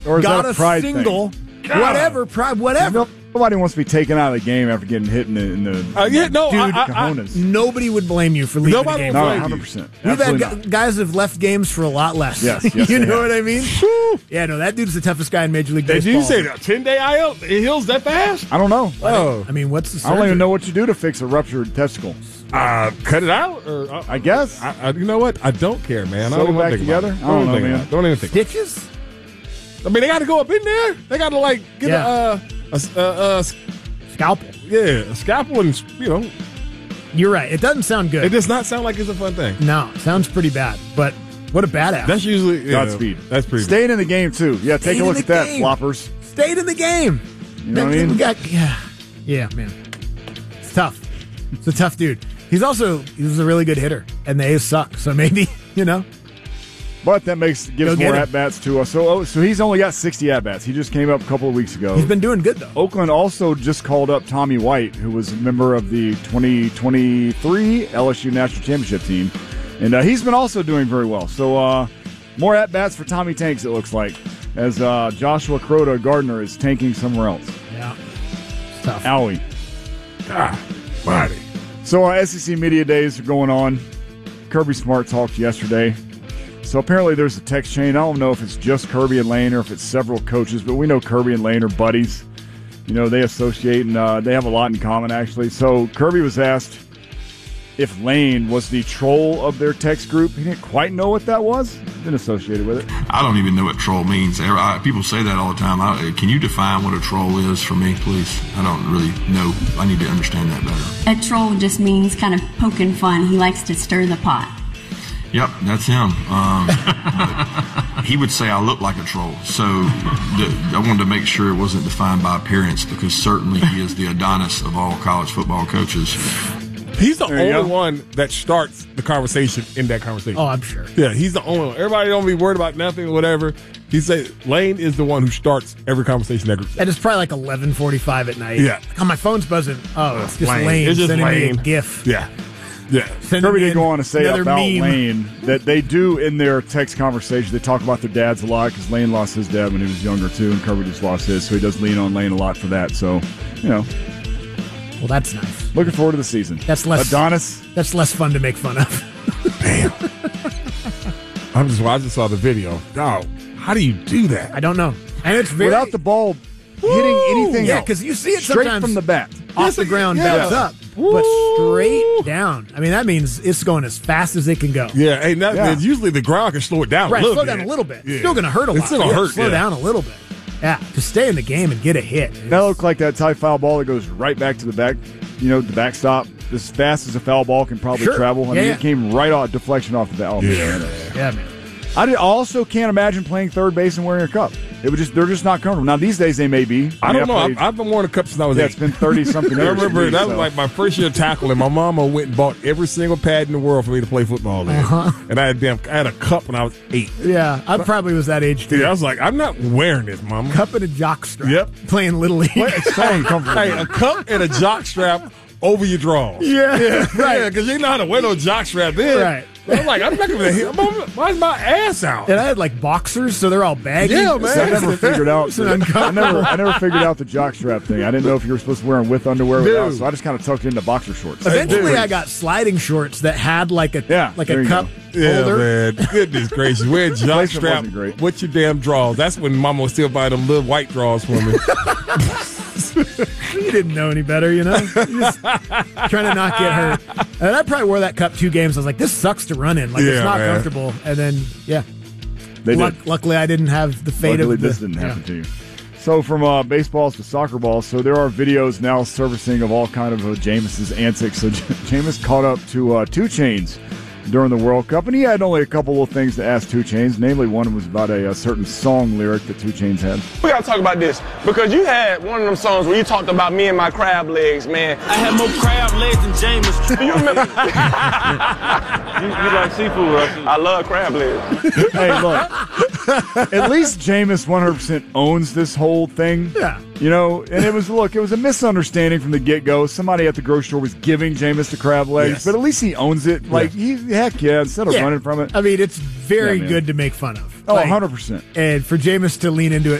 Or is got that a a pride single, thing? whatever, pride, whatever. Nobody wants to be taken out of the game after getting hit in the cojones. Nobody would blame you for leaving the game. No, 100%. We've had guys have left games for a lot less. Yes, you know what I mean? Yeah, no, that dude's the toughest guy in Major League Baseball. Did you say that 10-day IL? It heals that fast? I don't know. Oh, I mean, what's the surgery? I don't even know what you do to fix a ruptured testicle. Cut it out? Or, I guess. You know what? I don't care, man. I Sew don't back think together? about it. I don't know, man. Don't even think. Stitches? I mean, they got to go up in there. They got to get a scalpel. Yeah, a scalpel, and You're right. It doesn't sound good. It does not sound like it's a fun thing. No, sounds pretty bad. But what a badass. That's usually Godspeed. That's pretty. Staying in the game too. Yeah, take a look at that, floppers. Stayed in the game. You know what I mean? Yeah, man. It's tough. It's a tough dude. He's a really good hitter, and the A's suck. So maybe But that gives more at bats to us. So he's only got 60 at bats. He just came up a couple of weeks ago. He's been doing good though. Oakland also just called up Tommy White, who was a member of the 2023 LSU National Championship team, and he's been also doing very well. So more at bats for Tommy Tanks, it looks like, as Joshua Crota Gardner is tanking somewhere else. Yeah, it's tough. Owie. God, body. So SEC Media Days are going on. Kirby Smart talked yesterday. So apparently there's a text chain. I don't know if it's just Kirby and Lane or if it's several coaches, but we know Kirby and Lane are buddies. You know, they associate, and they have a lot in common, actually. So Kirby was asked if Lane was the troll of their text group. He didn't quite know what that was. Been associated with it. I don't even know what troll means. People say that all the time. Can you define what a troll is for me, please? I don't really know. I need to understand that better. A troll just means kind of poking fun. He likes to stir the pot. Yep, that's him. He would say I look like a troll. So I wanted to make sure it wasn't defined by appearance, because certainly he is the Adonis of all college football coaches. He's the only one that starts the conversation in that conversation. Oh, I'm sure. Yeah, he's the only one. Everybody don't be worried about nothing or whatever. He say Lane is the one who starts every conversation. And it's probably like 11:45 at night. Yeah. Oh, my phone's buzzing. Oh, it's just Lane It's just sending Lane. me a GIF. Yeah. Yeah. Kirby did go on to say about meme. Lane that they do in their text conversation, they talk about their dads a lot, because Lane lost his dad when he was younger too, and Kirby just lost his, so he does lean on Lane a lot for that. So, Well, that's nice. Looking forward to the season. That's less Adonis. That's less fun to make fun of. Damn. I just saw the video. Dog, how do you do that? I don't know. And it's very without the ball hitting anything Yeah, else. because you see it straight sometimes from the bat. off the ground, bounce up, but straight down. I mean, that means it's going as fast as it can go. Yeah, usually the ground can slow it down Right, a little slow bit. down a little bit. Yeah. Still going to hurt a lot. It's still going to hurt. Slow down a little bit. Yeah, to stay in the game and get a hit. That looked like that tight foul ball that goes right back to the back, the backstop. As fast as a foul ball can probably travel. I mean, it came right off, deflection off the bat. Yeah, man. I also can't imagine playing third base and wearing a cup. They're just not comfortable. Now, these days they may be. I don't know. I've been wearing a cup since I was 8. It's been 30-something years. I remember that was like my first year tackling. My mama went and bought every single pad in the world for me to play football in. And I had a cup when I was 8. Yeah, I probably was that age too. Yeah, I was like, I'm not wearing this, mama. Cup and a jock strap. Yep. Playing Little League. It's so uncomfortable. Hey, a cup and a jock strap over your drawers. Yeah, right. Because you know how to wear no jock strap then. Right. I'm like, I'm not going to hit. Why's my ass out? And I had like boxers, so they're all baggy. Yeah, man. I never figured out. I never figured out the jockstrap thing. I didn't know if you were supposed to wear them with underwear or without, so I just kind of tucked it into boxer shorts. Eventually, I got sliding shorts that had like a cup Yeah, holder. man. Goodness gracious. Wear a jock strap wasn't great. with your damn drawers. That's when mama was still buying them little white drawers for me. You didn't know any better, you know? You're just trying to not get hurt. And I probably wore that cup 2 games. I was like, this sucks to run in. Like, it's not comfortable. And then, luckily I didn't have the fate Luckily of this didn't happen to you. So from baseballs to soccer balls, so there are videos now surfacing of all kind of Jameis's antics. So Jameis caught up to 2 Chainz during the World Cup, and he had only a couple of things to ask 2 Chainz. Namely, one was about a certain song lyric that 2 Chainz had. We gotta talk about this, because you had one of them songs where you talked about me and my crab legs, man. I had more crab legs than Jameis. Do you remember? you like seafood, Russell? I love crab legs. Hey, look. at least Jameis 100% owns this whole thing. Yeah. And it was a misunderstanding from the get-go. Somebody at the grocery store was giving Jameis the crab legs, but at least he owns it. Like, instead of running from it. I mean, it's very good to make fun of. Oh, 100%. And for Jameis to lean into it